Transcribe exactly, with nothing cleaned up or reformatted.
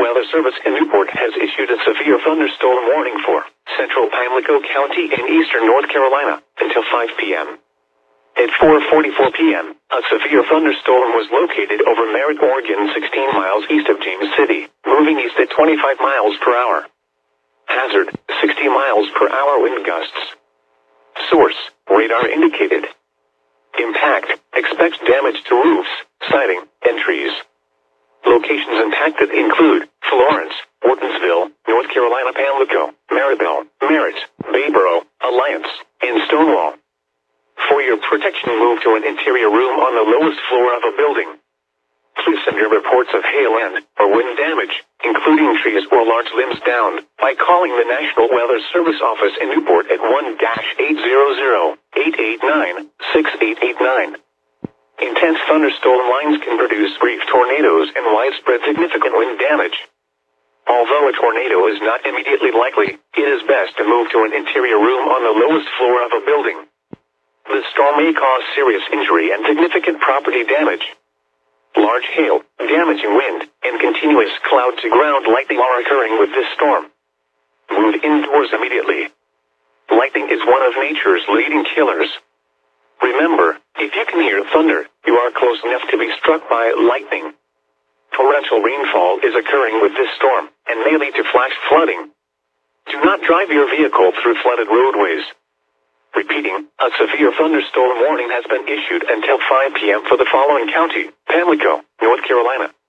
Weather Service in Newport has issued a severe thunderstorm warning for central Pamlico County in eastern North Carolina until five p.m. At four forty-four p.m., a severe thunderstorm was located over Merritt, Oregon, sixteen miles east of James City, moving east at twenty-five miles per hour. Hazard, sixty miles per hour wind gusts. Source, radar indicated. Impact, expects damage to roofs, siding, and trees. Locations impacted include Florence, Ortonsville, North Carolina, Pamlico, Maribel, Merritt, Bayboro, Alliance, and Stonewall. For your protection, move to an interior room on the lowest floor of a building. Please send your reports of hail and or wind damage, including trees or large limbs down, by calling the National Weather Service office in Newport at one eight hundred, eight eight nine, six eight eight nine. Intense thunderstorm lines can produce brief tornadoes and widespread significant wind damage. Although a tornado is not immediately likely, it is best to move to an interior room on the lowest floor of a building. The storm may cause serious injury and significant property damage. Large hail, damaging wind, and continuous cloud-to-ground lightning are occurring with this storm. Move indoors immediately. Lightning is one of nature's leading killers. Remember, if you can hear thunder, you are close enough to be struck by lightning. Torrential rainfall is occurring with this storm, and may lead to flash flooding. Do not drive your vehicle through flooded roadways. Repeating, a severe thunderstorm warning has been issued until five p.m. for the following county: Pamlico, North Carolina,